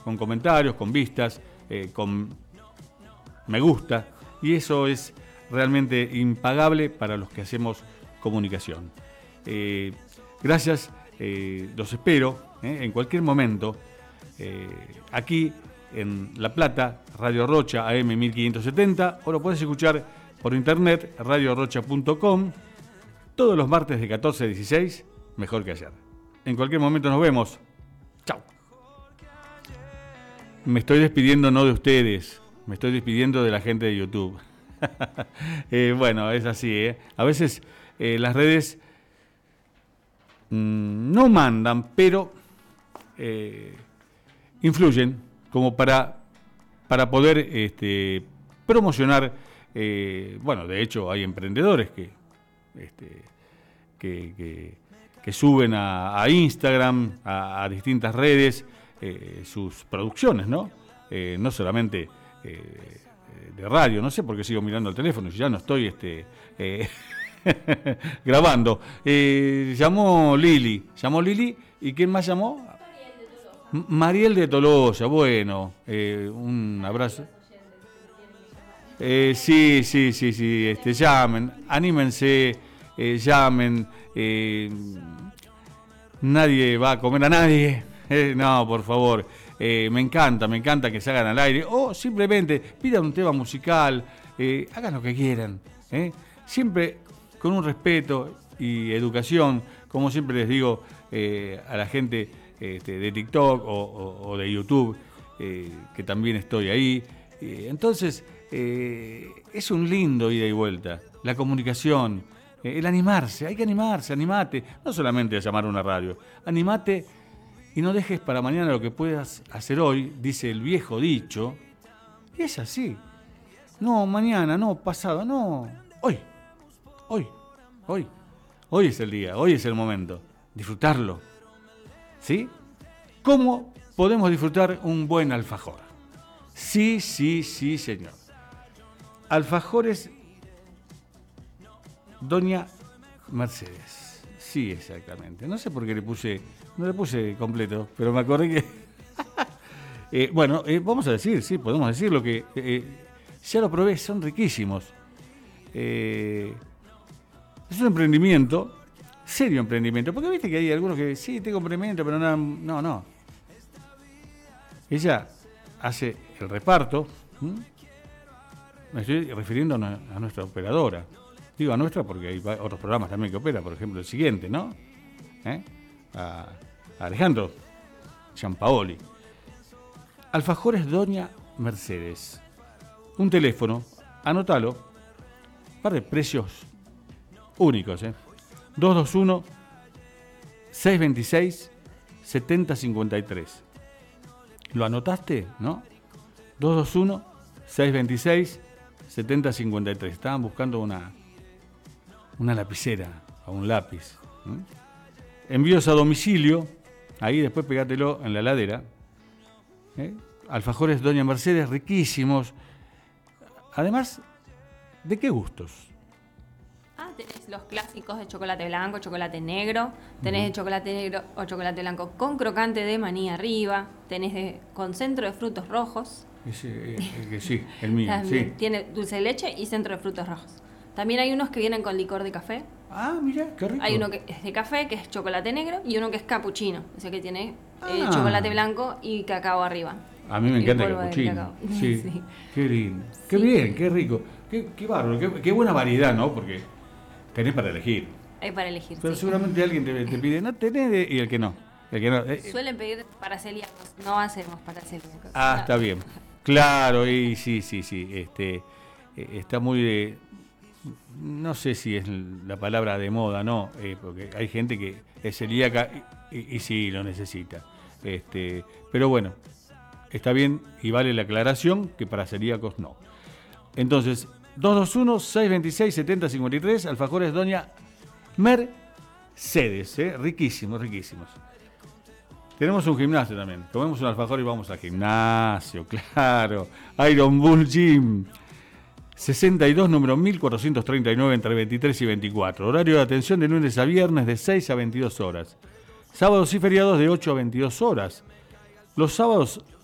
con comentarios, con vistas, con me gusta, y eso es realmente impagable para los que hacemos comunicación. Gracias, los espero en cualquier momento, aquí en La Plata, Radio Rocha AM 1570, o lo puedes escuchar por internet, radiorocha.com, todos los martes de 14 a 16, mejor que ayer. En cualquier momento nos vemos. Chao. Me estoy despidiendo no de ustedes, me estoy despidiendo de la gente de YouTube. Bueno, es así, A veces las redes no mandan, pero influyen como para poder promocionar. Bueno, de hecho hay emprendedores que suben a Instagram, a distintas redes, sus producciones, ¿no? No solamente de radio, no sé por qué sigo mirando el teléfono, si ya no estoy grabando. Llamó Lili, ¿y quién más llamó? Mariel de Tolosa. Bueno, un abrazo. Sí, llamen, anímense, llamen. Nadie va a comer a nadie. No, por favor. Me encanta que se hagan al aire. O simplemente pidan un tema musical. Hagan lo que quieran. Siempre con un respeto y educación. Como siempre les digo a la gente de TikTok o de YouTube, que también estoy ahí. Entonces, es un lindo ida y vuelta. La comunicación, el animarse. Hay que animarse, animate. No solamente a llamar a una radio. Animate y no dejes para mañana lo que puedas hacer hoy, dice el viejo dicho. Y es así. No, mañana, no, pasado, no. Hoy. Hoy es el día, hoy es el momento. Disfrutarlo. ¿Sí? ¿Cómo podemos disfrutar un buen alfajor? Sí, señor. Alfajores Doña Mercedes. Sí, exactamente. No sé por qué no le puse completo, pero me acordé que... bueno, vamos a decir, sí, podemos decir lo que... ya lo probé, son riquísimos. Es un emprendimiento, serio emprendimiento, porque viste que hay algunos que sí, tengo emprendimiento, pero no. Ella hace el reparto. Me estoy refiriendo a nuestra operadora. Digo a nuestra porque hay otros programas también que opera, por ejemplo el siguiente, ¿no? A Alejandro Giampaoli. Alfajores Doña Mercedes. Un teléfono, anótalo, par de precios únicos, 221-626-7053. ¿Lo anotaste? ¿No? 221-626-7053. Estaban buscando una lapicera o un lápiz. Envíos a domicilio, ahí después pegátelo en la heladera. Alfajores Doña Mercedes, riquísimos. Además, ¿de qué gustos? Tenés los clásicos de chocolate blanco, chocolate negro. Tenés de chocolate negro o chocolate blanco con crocante de maní arriba. Tenés con centro de frutos rojos. Sí, el mío. Sí. Tiene dulce de leche y centro de frutos rojos. También hay unos que vienen con licor de café. Ah, mira, qué rico. Hay uno que es de café, que es chocolate negro, y uno que es capuchino, o sea que tiene chocolate blanco y cacao arriba. A mí me encanta el capuchino. Sí. Qué lindo. Qué bien, qué rico. Qué bárbaro, qué buena variedad, ¿no? Porque tenés para elegir. Hay para elegir. Pero seguramente alguien te pide, no tenés, y el que no. Suelen pedir para celíacos, no hacemos para celíacos. Está bien. Claro, y sí. Está muy de... No sé si es la palabra de moda, no, porque hay gente que es celíaca y sí lo necesita. Pero bueno, está bien y vale la aclaración que para celíacos no. Entonces, 221-626-7053, alfajores Doña Mercedes, riquísimos. Tenemos un gimnasio también. Comemos un alfajor y vamos al gimnasio, claro. Iron Bull Gym. 62, número 1439, entre 23 y 24. Horario de atención de lunes a viernes de 6 a 22 horas. Sábados y feriados de 8 a 22 horas. Los sábados